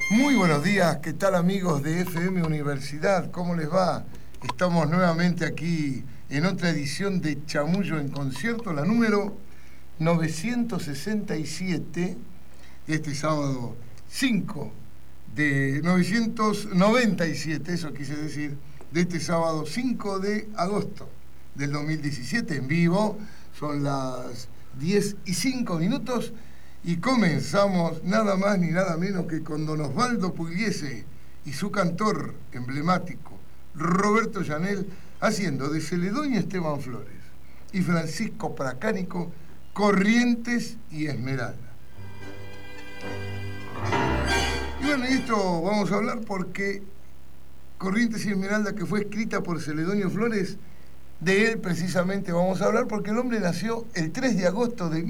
Muy buenos días, ¿qué tal amigos de FM Universidad? ¿Cómo les va? Estamos nuevamente aquí en otra edición de Chamullo en Concierto, la número 967, este sábado 5 de 997, eso quise decir, de este sábado 5 de agosto del 2017, en vivo, son las 10:05 y comenzamos nada más ni nada menos que con don Osvaldo Pugliese y su cantor emblemático, Roberto Llanel, haciendo de Celedonio Esteban Flores y Francisco Pracánico Corrientes y Esmeralda. Y bueno, y esto vamos a hablar porque Corrientes y Esmeralda, que fue escrita por Celedonio Flores, de él precisamente vamos a hablar porque el hombre nació el 3 de agosto de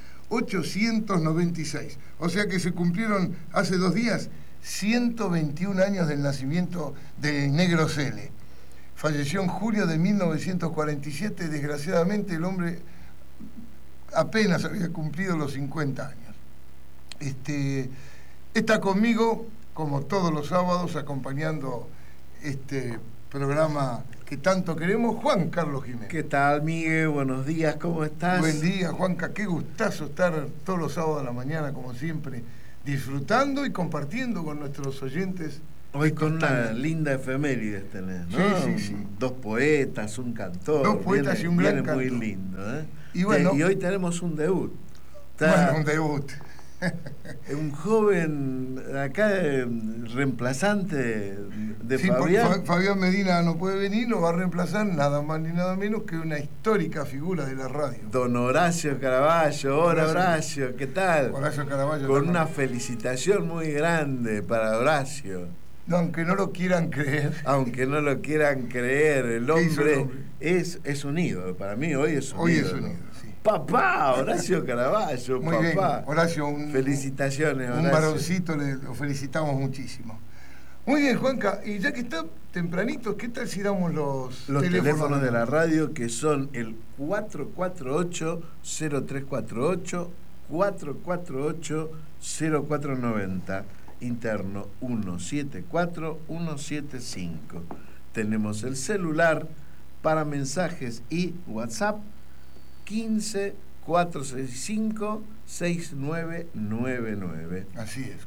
1896. O sea que se cumplieron hace 2 días 121 años del nacimiento del Negro Cele. Falleció en julio de 1947. Desgraciadamente el hombre apenas había cumplido los 50 años. Está conmigo, como todos los sábados, acompañando este programa que tanto queremos, Juan Carlos Jiménez. ¿Qué tal, Miguel? Buenos días, ¿cómo estás? Buen día, Juanca, qué gustazo estar todos los sábados de la mañana, como siempre, disfrutando y compartiendo con nuestros oyentes. Hoy con una linda efemérides tenés, ¿no? Sí. 2 poetas, un cantor. 2 poetas y un gran cantor. Muy lindo, ¿eh? Y bueno, y hoy tenemos un debut. Bueno, un debut. Un joven acá, reemplazante de sí, Fabián. Fabián Medina no puede venir, lo va a reemplazar nada más ni nada menos que una histórica figura de la radio. Don Horacio Caraballo. Hola, Horacio, ¿qué tal? Horacio Caraballo. Con una felicitación muy grande para Horacio. No, aunque no lo quieran creer. Aunque no lo quieran creer, el hombre es un ídolo. Para mí hoy es un ídolo. Es un ídolo, sí. Papá, Horacio Caraballo, muy papá. Bien, Horacio, felicitaciones, Horacio. Un varoncito, lo felicitamos muchísimo. Muy bien, Juanca, y ya que está tempranito, ¿qué tal si damos los teléfonos de la radio, que son el 448-0348, 448-0490, interno 174-175. Tenemos el celular para mensajes y WhatsApp 15-465-6999. Así es,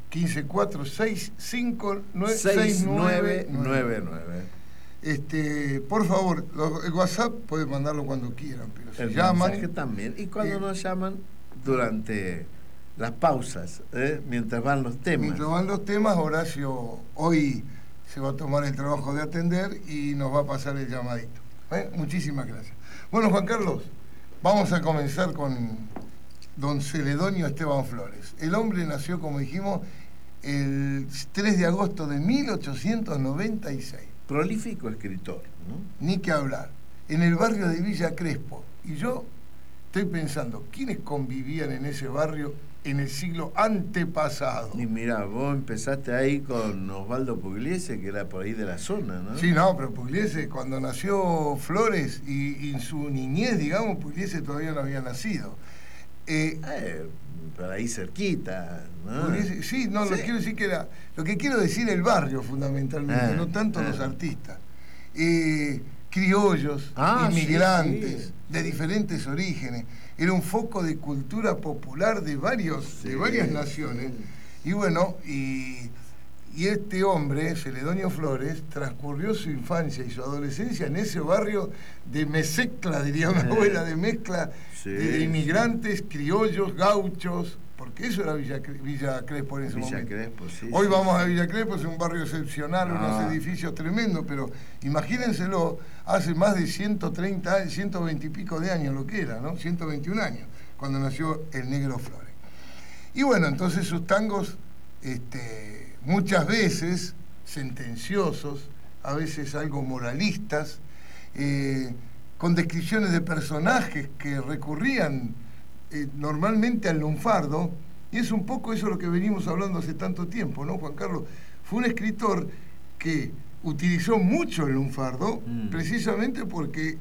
15-465-6999. Por favor, el WhatsApp pueden mandarlo cuando quieran, pero si el llaman... mensaje también. Y cuando nos llaman, durante las pausas, mientras van los temas. Mientras van los temas, Horacio hoy se va a tomar el trabajo de atender y nos va a pasar el llamadito. Muchísimas gracias. Bueno, Juan Carlos, vamos a comenzar con don Celedonio Esteban Flores. El hombre nació, como dijimos, el 3 de agosto de 1896. Prolífico escritor, ¿no? Ni que hablar. En el barrio de Villa Crespo. Y yo estoy pensando, ¿quiénes convivían en ese barrio en el siglo antepasado? Y mira, vos empezaste ahí con Osvaldo Pugliese, que era por ahí de la zona, ¿no? Sí, no, pero Pugliese, cuando nació Flores y en su niñez, digamos, Pugliese todavía no había nacido. Por ahí cerquita, ¿no? Pugliese, sí, no, sí. Lo que quiero decir el barrio, fundamentalmente, no tanto los artistas. Criollos, inmigrantes, de diferentes orígenes. Era un foco de cultura popular de varias naciones. Y bueno, y este hombre, Celedonio Flores, transcurrió su infancia y su adolescencia en ese barrio de mezcla, diría mi abuela, de mezcla de inmigrantes, criollos, gauchos, porque eso era Villa Crespo en ese momento. Crespo, sí, hoy vamos a Villa Crespo, es un barrio excepcional, unos edificios tremendos, pero imagínenselo, hace más de 130, 120 y pico de años lo que era, ¿no? 121 años, cuando nació el Negro Flores. Y bueno, entonces sus tangos, muchas veces sentenciosos, a veces algo moralistas, con descripciones de personajes que recurrían normalmente al lunfardo, y es un poco eso lo que venimos hablando hace tanto tiempo, ¿no, Juan Carlos? Fue un escritor que utilizó mucho el lunfardo, precisamente porque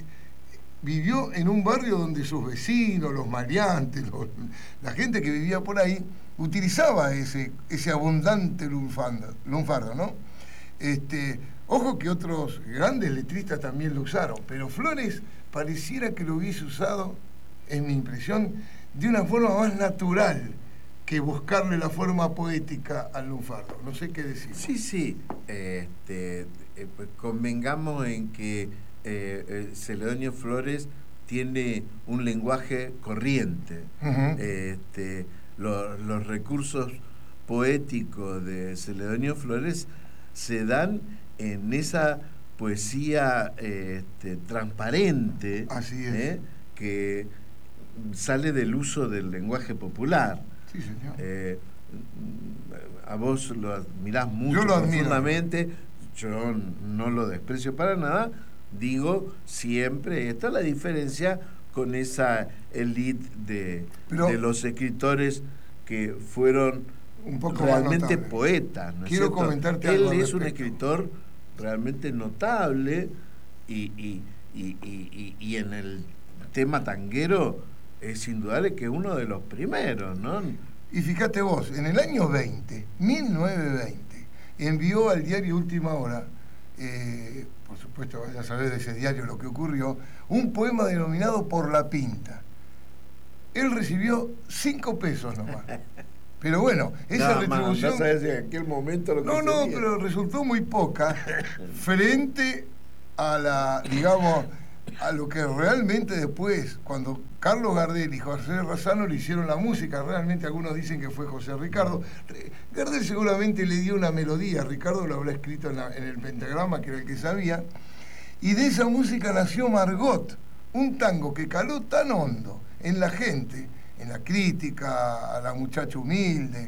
vivió en un barrio donde sus vecinos, los maleantes, la gente que vivía por ahí, utilizaba ese abundante lunfardo, ¿no? Ojo que otros grandes letristas también lo usaron, pero Flores pareciera que lo hubiese usado, en mi impresión, de una forma más natural que buscarle la forma poética al lunfardo. No sé qué decir. Sí. Pues convengamos en que Celedonio Flores tiene un lenguaje corriente. Uh-huh. Los recursos poéticos de Celedonio Flores se dan en esa poesía transparente. Así es. Que sale del uso del lenguaje popular. Sí, señor. A vos lo admirás mucho. Yo lo admiro profundamente. Yo no lo desprecio para nada. Digo siempre, esta es la diferencia con esa élite de los escritores que fueron un poco realmente poetas, ¿no es Quiero cierto? comentarte Él algo al es un respecto. escritor realmente notable y en el tema tanguero es indudable que uno de los primeros, ¿no? Y fíjate vos, en el año 1920, envió al diario Última Hora, por supuesto, ya sabés de ese diario lo que ocurrió, un poema denominado Por la Pinta. Él recibió 5 pesos nomás. Pero bueno, esa retribución... No sabes en aquel momento lo que No, pero resultó muy poca frente a la, digamos, a lo que realmente después, cuando Carlos Gardel y José Razzano le hicieron la música, realmente algunos dicen que fue José Ricardo. Gardel seguramente le dio una melodía, Ricardo lo habrá escrito en el pentagrama, que era el que sabía, y de esa música nació Margot, un tango que caló tan hondo en la gente, en la crítica a la muchacha humilde,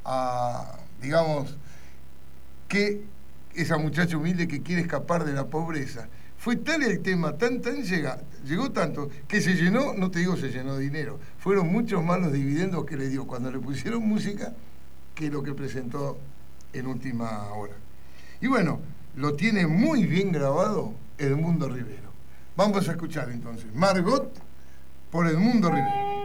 digamos, que esa muchacha humilde que quiere escapar de la pobreza. Fue tal el tema, llegó tanto, que se llenó, no te digo se llenó de dinero, fueron muchos más los dividendos que le dio cuando le pusieron música que lo que presentó en Última Hora. Y bueno, lo tiene muy bien grabado Edmundo Rivero. Vamos a escuchar entonces Margot por Edmundo Rivero.